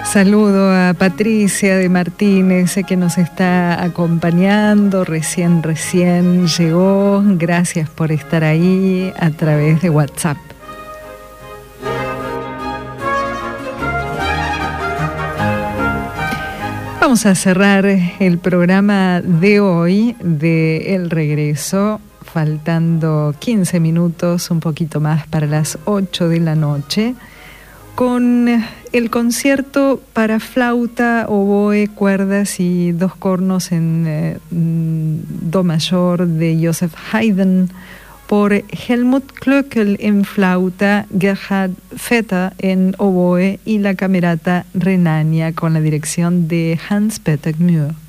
Saludo a Patricia de Martínez, que nos está acompañando, recién llegó. Gracias por estar ahí a través de WhatsApp. Vamos a cerrar el programa de hoy de El Regreso, faltando 15 minutos, un poquito más para las 8 de la noche, con el concierto para flauta, oboe, cuerdas y dos cornos en do mayor de Joseph Haydn por Helmut Klöckl en flauta, Gerhard Vetter en oboe y la Camerata Renania con la dirección de Hans-Peter Gmür.